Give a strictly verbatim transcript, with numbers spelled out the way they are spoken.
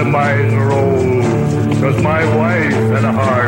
mine roll, 'cause my wife had a heart.